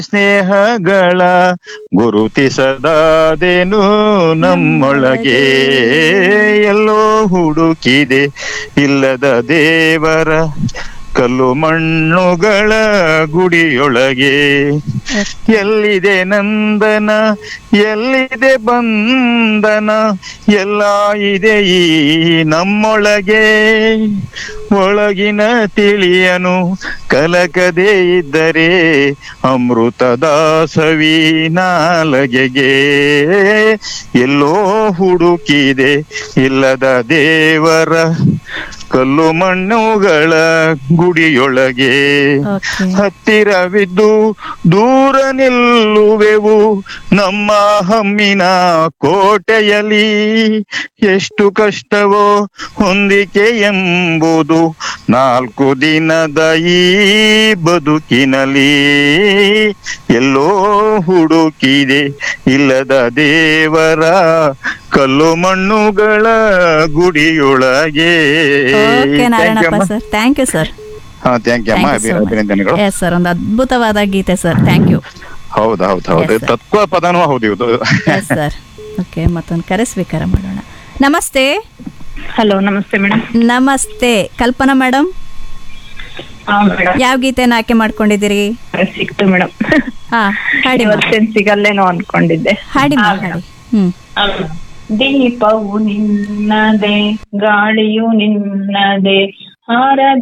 ಸ್ನೇಹಗಳ ಗುರುತಿಸದಾದೇನು ನಮ್ಮೊಳಗೆ ಎಲ್ಲೋ ಹುಡುಕಿದೆ ಇಲ್ಲದ ದೇವರ ಕಲ್ಲು ಮಣ್ಣುಗಳ ಗುಡಿಯೊಳಗೆ. ಎಲ್ಲಿದೆ ನಂದನ, ಎಲ್ಲಿದೆ ಬಂಧನ, ಎಲ್ಲ ಇದೆ ಈ ನಮ್ಮೊಳಗೆ. ಒಳಗಿನ ತಿಳಿಯನು ಕಲಕದೇ ಇದ್ದರೆ ಅಮೃತದ ಸವಿ ನಾಲಗೆಗೆ. ಎಲ್ಲೋ ಹುಡುಕಿದೆ ಇಲ್ಲದ ದೇವರ ಕಲ್ಲು ಮಣ್ಣುಗಳ ಗುಡಿಯೊಳಗೆ. ಹತ್ತಿರವಿದ್ದು ದೂರ ನಿಲ್ಲುವೆವು ನಮ್ಮ ಹಮ್ಮಿನ ಕೋಟೆಯಲ್ಲಿ. ಎಷ್ಟು ಕಷ್ಟವೋ ಹೊಂದಿಕೆ ಎಂಬುದು 4 ದಿನದ ಈ ಬದುಕಿನಲ್ಲಿ. ಎಲ್ಲೋ ಹುಡುಕಿದೆ ಇಲ್ಲದ ದೇವರ ಕಲ್ಲು ಮಣ್ಣುಗಳ ಗುಡಿಯೊಳಗೆ. Narayanappa sir, thank you sir. ಹಾ, ಥ್ಯಾಂಕ್ ಯು ಅಮ್ಮ, ಅಭಿನಂದನೆಗಳು. ಎಸ್ ಸರ್, ಒಂದು ಅದ್ಭುತವಾದ ಗೀತೆ ಸರ್, ಥ್ಯಾಂಕ್ ಯು. ಹೌದು, ತತ್ವ ಪದನೂ ಹೌದು ಇದು. Yes sir. ಓಕೆ, ಮತ್ತೊಂದು ಕರೆ ಸ್ವೀಕಾರ ಮಾಡೋಣ. ನಮಸ್ತೆ. ಹಲೋ, ನಮಸ್ತೆ ಮೇಡಮ್. ನಮಸ್ತೆ, ಕಲ್ಪನಾ ಮೇಡಮ್. ಯಾವ ಗೀತೆನ ಆಯ್ಕೆ ಮಾಡ್ಕೊಂಡಿದ್ದೀರಿ? ಸಿಕ್ತು ಮೇಡಮ್. ಹಾ, ಹಾಡಿ. ಸಿಗಲ್ಲೇನೋ ಅನ್ಕೊಂಡಿದ್ದೆ. ಹಾಡಿ ಹಾಡಿ. ದೀಪವು ನಿನ್ನದೆ, ಗಾಳಿಯು ನಿನ್ನದೆ, ಹಾರ